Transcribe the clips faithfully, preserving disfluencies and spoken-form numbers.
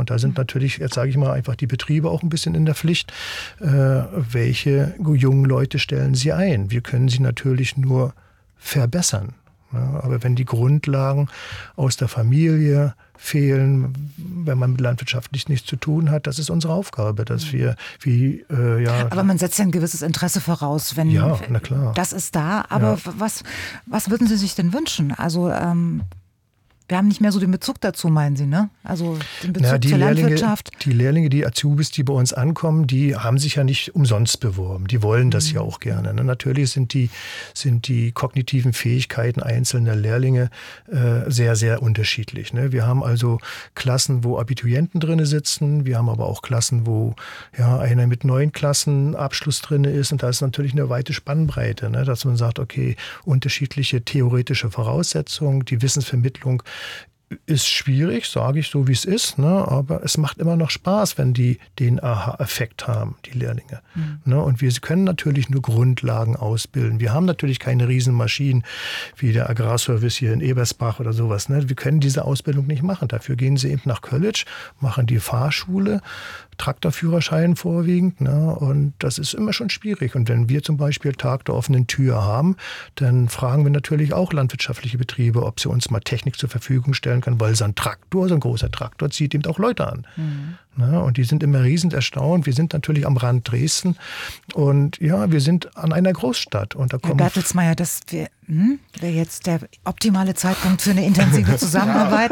Und da sind natürlich, jetzt sage ich mal, einfach die Betriebe auch ein bisschen in der Pflicht. Äh, welche jungen Leute stellen sie ein? Wir können sie natürlich nur verbessern. Ja, aber wenn die Grundlagen aus der Familie fehlen, wenn man mit landwirtschaftlich nichts zu tun hat, das ist unsere Aufgabe, dass wir wie äh, ja. Aber man setzt ja ein gewisses Interesse voraus, wenn ja, na klar. das ist da. Aber ja. was was würden Sie sich denn wünschen? Also ähm, wir haben nicht mehr so den Bezug dazu, meinen Sie, ne? Also den Bezug Na, die zur Lehrlinge, Landwirtschaft. Die Lehrlinge, die Azubis, die bei uns ankommen, die haben sich ja nicht umsonst beworben. Die wollen das mhm. ja auch gerne. Ne? Natürlich sind die, sind die kognitiven Fähigkeiten einzelner Lehrlinge äh, sehr, sehr unterschiedlich. Ne? Wir haben also Klassen, wo Abiturienten drin sitzen. Wir haben aber auch Klassen, wo ja, einer mit neun Klassen Abschluss drin ist. Und da ist natürlich eine weite Spannbreite, ne? Dass man sagt, okay, unterschiedliche theoretische Voraussetzungen, die Wissensvermittlung ist schwierig, sage ich so, wie es ist, ne? Aber es macht immer noch Spaß, wenn die den Aha-Effekt haben, die Lehrlinge. Mhm. Ne? Und wir können natürlich nur Grundlagen ausbilden. Wir haben natürlich keine Riesenmaschinen wie der Agrarservice hier in Ebersbach oder sowas. Ne? Wir können diese Ausbildung nicht machen. Dafür gehen sie eben nach College, machen die Fahrschule, Traktorführerschein vorwiegend. Ne? Und das ist immer schon schwierig. Und wenn wir zum Beispiel Tag der offenen Tür haben, dann fragen wir natürlich auch landwirtschaftliche Betriebe, ob sie uns mal Technik zur Verfügung stellen kann, weil so ein Traktor, so ein großer Traktor, zieht eben auch Leute an. Mhm. Ne? Und die sind immer riesend erstaunt. Wir sind natürlich am Rand Dresden und ja, wir sind an einer Großstadt. Und da kommen Herr Bertelsmeier, das wäre hm, wär jetzt der optimale Zeitpunkt für eine intensive Zusammenarbeit.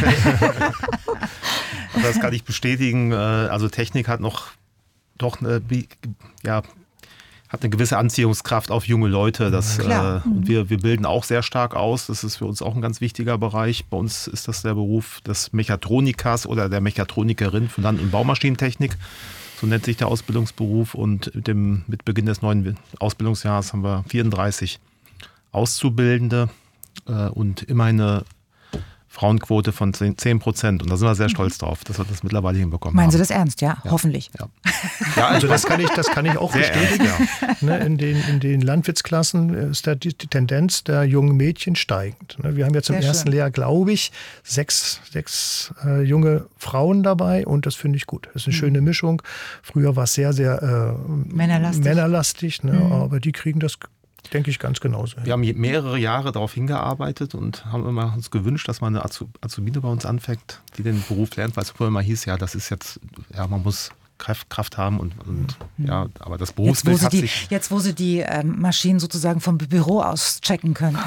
Das kann ich bestätigen. Also Technik hat noch doch eine, ja, hat eine gewisse Anziehungskraft auf junge Leute. Das, Klar. äh, und wir, wir bilden auch sehr stark aus. Das ist für uns auch ein ganz wichtiger Bereich. Bei uns ist das der Beruf des Mechatronikers oder der Mechatronikerin für Land- und Baumaschinentechnik. So nennt sich der Ausbildungsberuf. Und mit, dem, mit Beginn des neuen Ausbildungsjahres haben wir vierunddreißig Auszubildende äh, und immer eine Frauenquote von zehn Prozent. Und da sind wir sehr stolz drauf, dass wir das mittlerweile hinbekommen Meinen haben. Sie das ernst? Ja, ja. Hoffentlich. Ja. Ja, also das kann ich, das kann ich auch sehr bestätigen. Ernst, ja. Ne, in, den, in den Landwirtsklassen ist da die, die Tendenz der jungen Mädchen steigend. Ne, wir haben jetzt im Sehr ersten schön. Lehrjahr, glaube ich, sechs, sechs äh, junge Frauen dabei und das finde ich gut. Das ist eine mhm. schöne Mischung. Früher war es sehr, sehr äh, männerlastig, männerlastig ne, mhm. aber die kriegen das, denke ich, ganz genauso. Wir haben mehrere Jahre darauf hingearbeitet und haben immer uns gewünscht, dass mal eine Azubine bei uns anfängt, die den Beruf lernt, weil es früher immer hieß, ja, das ist jetzt, ja, man muss Kraft, Kraft haben und, und mhm. ja, aber das Berufsbild jetzt, hat die, sich... Jetzt, wo Sie die ähm, Maschinen sozusagen vom Büro aus checken können.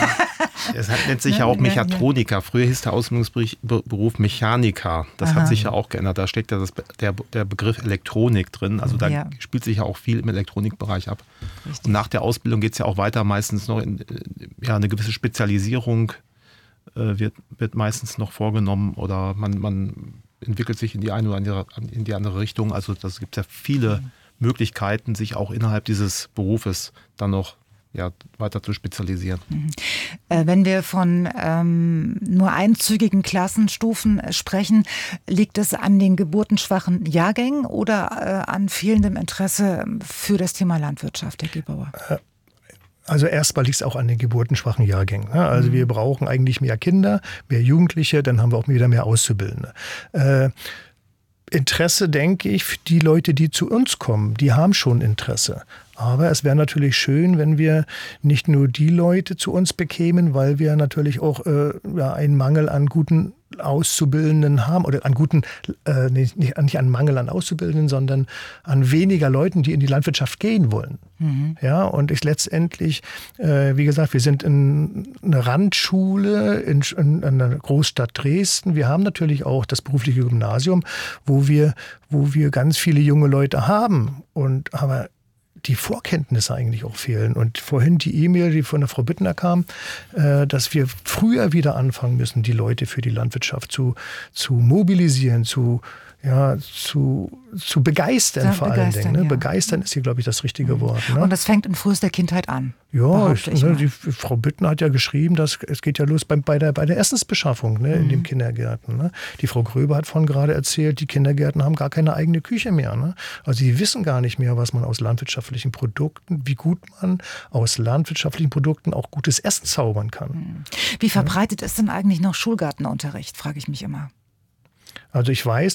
Es hat, nennt sich ja auch Mechatroniker. Früher hieß der Ausbildungsberuf Mechaniker. Das Aha. hat sich ja auch geändert. Da steckt ja das, der, der Begriff Elektronik drin. Also da ja. spielt sich ja auch viel im Elektronikbereich ab. Richtig. Und nach der Ausbildung geht es ja auch weiter, meistens noch in ja, eine gewisse Spezialisierung äh, wird, wird meistens noch vorgenommen oder man, man entwickelt sich in die eine oder andere, in die andere Richtung. Also das gibt ja viele mhm. Möglichkeiten, sich auch innerhalb dieses Berufes dann noch ja, weiter zu spezialisieren. Mhm. Äh, wenn wir von ähm, nur einzügigen Klassenstufen sprechen, liegt es an den geburtenschwachen Jahrgängen oder äh, an fehlendem Interesse für das Thema Landwirtschaft, Herr Gebauer? Also erstmal liegt es auch an den geburtenschwachen Jahrgängen. Also mhm. wir brauchen eigentlich mehr Kinder, mehr Jugendliche, dann haben wir auch wieder mehr Auszubildende. Äh, Interesse, denke ich, für die Leute, die zu uns kommen, die haben schon Interesse. Aber es wäre natürlich schön, wenn wir nicht nur die Leute zu uns bekämen, weil wir natürlich auch äh, ja, einen Mangel an guten Auszubildenden haben oder an guten, äh, nicht, nicht an Mangel an Auszubildenden, sondern an weniger Leuten, die in die Landwirtschaft gehen wollen. Mhm. Ja, und ich letztendlich, äh, wie gesagt, wir sind in einer Randschule in, in, in einer Großstadt Dresden. Wir haben natürlich auch das berufliche Gymnasium, wo wir, wo wir ganz viele junge Leute haben. Und aber die Vorkenntnisse eigentlich auch fehlen. Und vorhin die E-Mail, die von der Frau Büttner kam, äh, dass wir früher wieder anfangen müssen, die Leute für die Landwirtschaft zu, zu mobilisieren, zu, ja, zu, zu begeistern, ja, vor allen Dingen. Ne? Ja. Begeistern ist hier, glaube ich, das richtige mhm. Wort. Ne? Und das fängt in frühester Kindheit an. Ja, ich, ne, die Frau Büttner hat ja geschrieben, dass es geht ja los bei, bei, der, bei der Essensbeschaffung ne, mhm. in den Kindergärten. Ne? Die Frau Gröber hat vorhin gerade erzählt, die Kindergärten haben gar keine eigene Küche mehr. Ne? Also die wissen gar nicht mehr, was man aus landwirtschaftlichen Produkten, wie gut man aus landwirtschaftlichen Produkten auch gutes Essen zaubern kann. Wie verbreitet ja. ist denn eigentlich noch Schulgartenunterricht, frage ich mich immer. Also ich weiß,